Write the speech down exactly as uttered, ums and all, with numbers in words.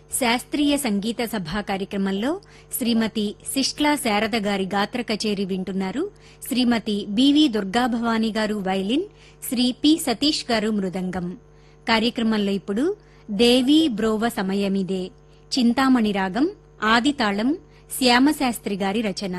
శాస్త్రీయ సంగీత సభా కార్యక్రమంలో శ్రీమతి సిష్ట్లా శారద గారి గాత్ర కచేరీ వింటున్నారు. శ్రీమతి బివి దుర్గాభవాని గారు వైలిన్, శ్రీ పి సతీష్ గారు మృదంగం. కార్యక్రమంలో ఇప్పుడు దేవీ బ్రోవ సమయమిదే, చింతామణి రాగం, ఆదితాళం, శ్యామశాస్త్రి గారి రచన.